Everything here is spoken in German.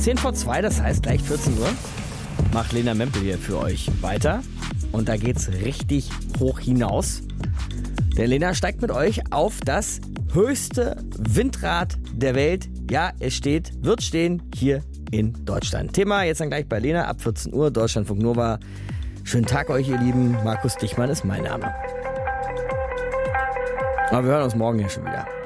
10 vor 2, das heißt gleich 14 Uhr, macht Lena Mempel hier für euch weiter. Und da geht's richtig hoch hinaus. Denn Lena steigt mit euch auf das höchste Windrad der Welt. Ja, es wird stehen hier in Deutschland. Thema jetzt dann gleich bei Lena ab 14 Uhr, Deutschlandfunk Nova. Schönen Tag euch, ihr Lieben. Markus Dichmann ist mein Name. Aber wir hören uns morgen hier schon wieder.